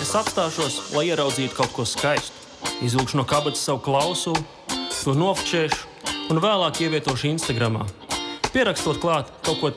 es apstāšos, lai ieraudzītu kaut ko skaistu. Izvilkšu no kabatas savu klausulu, to nofočēšu un vēlāk ievietošu Instagramā. Pierakstot klāt kaut ko